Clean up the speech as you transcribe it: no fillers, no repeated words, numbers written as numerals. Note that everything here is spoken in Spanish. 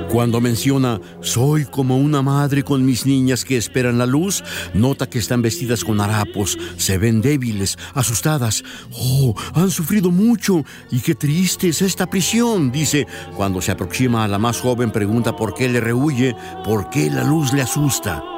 Cuando menciona soy como una madre con mis niñas que esperan la luz, nota que están vestidas con harapos, se ven débiles, asustadas. Oh, han sufrido mucho y qué triste es esta prisión, dice. Cuando se aproxima a la más joven, pregunta por qué le rehúye, por qué la luz le asusta.